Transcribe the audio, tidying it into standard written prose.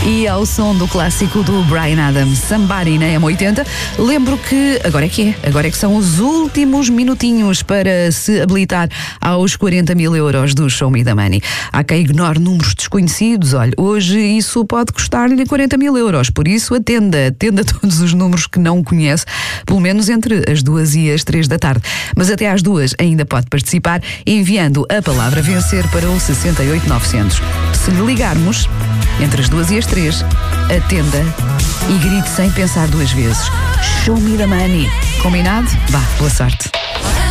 E ao som do clássico do Bryan Adams, Somebody na M80, lembro que agora é que são os últimos minutinhos para se habilitar aos 40.000 euros do Show Me the Money. Há quem ignore números desconhecidos. Olha, hoje isso pode custar-lhe 40.000 euros, por isso atenda todos os números que não conhece, pelo menos entre as 2 e as 3 da tarde. Mas até às 2 ainda pode participar enviando a palavra vencer para o 68900. Se lhe ligarmos entre as 2 e as 3, atenda e grite sem pensar 2 vezes: Show Me the Money. Combinado? Vá, boa sorte.